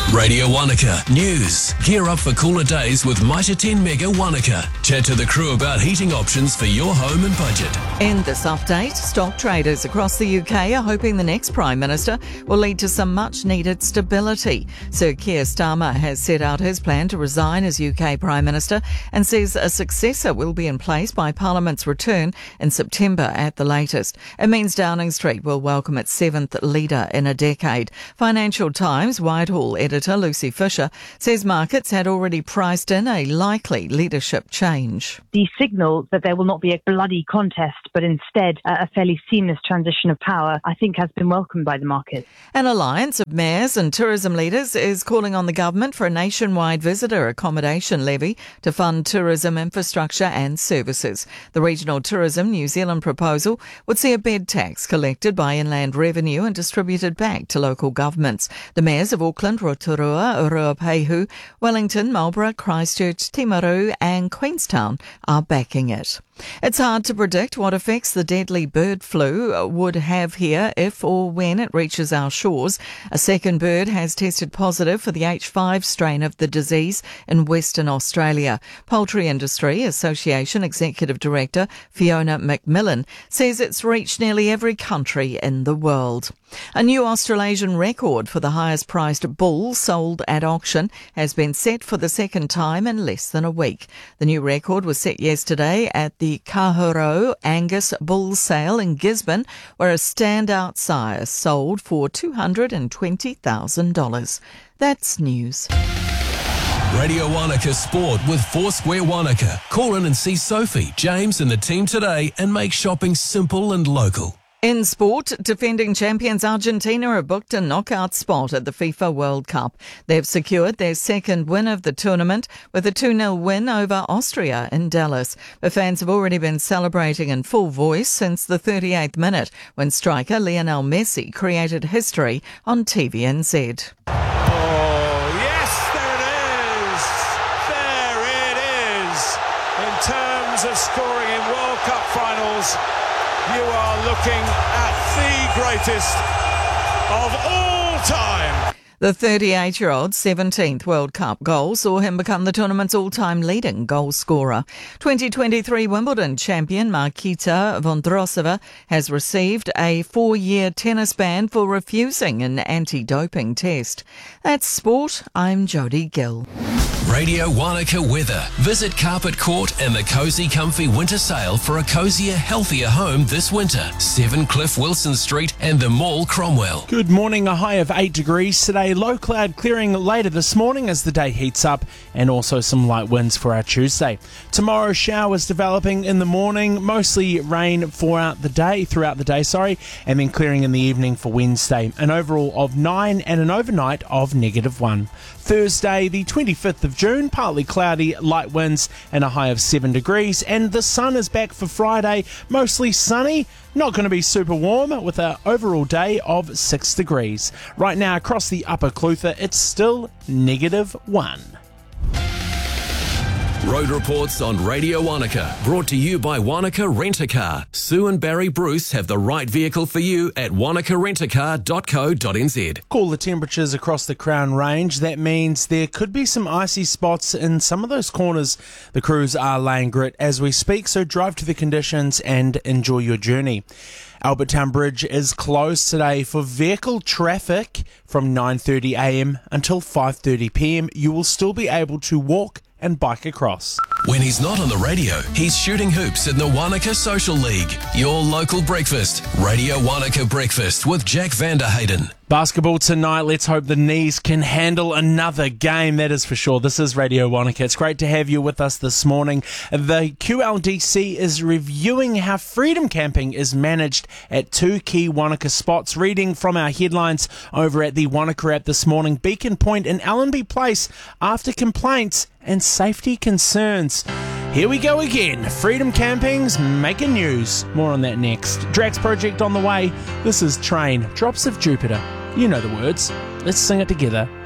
Radio Wanaka News. Gear up for cooler days with Mitre 10 Mega Wanaka. Chat to the crew about heating options for your home and budget. In this update, stock traders across the UK are hoping the next Prime Minister will lead to some much-needed stability. Sir Keir Starmer has set out his plan to resign as UK Prime Minister and says a successor will be in place by Parliament's return in September at the latest. It means Downing Street will welcome its seventh leader in a decade. Financial Times Whitehall editor Lucy Fisher says markets had already priced in a likely leadership change. The signal that there will not be a bloody contest, but instead a fairly seamless transition of power, I think has been welcomed by the market. An alliance of mayors and tourism leaders is calling on the government for a nationwide visitor accommodation levy to fund tourism infrastructure and services. The Regional Tourism New Zealand proposal would see a bed tax collected by Inland Revenue and distributed back to local governments. The mayors of Auckland, Rotorua, Ruapehu, Wellington, Marlborough, Christchurch, Timaru and Queenstown are backing it. It's hard to predict what effects the deadly bird flu would have here if or when it reaches our shores. A second bird has tested positive for the H5 strain of the disease in Western Australia. Poultry Industry Association Executive Director Fiona McMillan says it's reached nearly every country in the world. A new Australasian record for the highest priced bull sold at auction has been set for the second time in less than a week. The new record was set yesterday at the Kahuro Angus Bull Sale in Gisborne, where a standout sire sold for $220,000. That's news. Radio Wanaka Sport with Foursquare Wanaka. Call in and see Sophie, James and the team today and make shopping simple and local. In sport, defending champions Argentina are booked a knockout spot at the FIFA World Cup. They've secured their second win of the tournament with a 2-0 win over Austria in Dallas. The fans have already been celebrating in full voice since the 38th minute when striker Lionel Messi created history on TVNZ. In terms of scoring in World Cup finals, you are looking at the greatest of all time. The 38-year-old's 17th World Cup goal saw him become the tournament's all-time leading goal scorer. 2023 Wimbledon champion Marketa Vondrousova has received a 4-year tennis ban for refusing an anti-doping test. That's sport. I'm Jodie Gill. Radio Wanaka weather. Visit Carpet Court and the Cosy Comfy Winter Sale for a cosier, healthier home this winter. 7 Cliff Wilson Street and the Mall Cromwell. Good morning, a high of 8 degrees today. Low cloud clearing later this morning as the day heats up and also some light winds for our Tuesday. Tomorrow, showers developing in the morning, mostly rain throughout the day, and then clearing in the evening for Wednesday. An overall of 9 and an overnight of -1. Thursday, the 25th of June, partly cloudy, light winds and a high of 7 degrees. And the sun is back for Friday, mostly sunny, not going to be super warm, with an overall day of 6 degrees. Right now, across the Upper Clutha, it's still -1. Road reports on Radio Wanaka, brought to you by Wanaka Rent-A-Car. Sue and Barry Bruce have the right vehicle for you at wanakarentacar.co.nz. Cooler temperatures across the Crown Range. That means there could be some icy spots in some of those corners. The crews are laying grit as we speak, so drive to the conditions and enjoy your journey. Albertown Bridge is closed today for vehicle traffic from 9:30am until 5:30pm. You will still be able to walk and bike across. When he's not on the radio, he's shooting hoops in the Wanaka Social League. Your local breakfast. Radio Wanaka Breakfast with Jack Vanderhayden. Basketball tonight. Let's hope the knees can handle another game, that is for sure. This is Radio Wanaka. It's great to have you with us this morning. The QLDC is reviewing how freedom camping is managed at 2 key Wanaka spots. Reading from our headlines over at the Wanaka app this morning, Beacon Point and Allenby Place after complaints and safety concerns. Here we go again. Freedom camping's making news. More on that next. Drax Project on the way. This is Train, Drops of Jupiter. You know the words. Let's sing it together.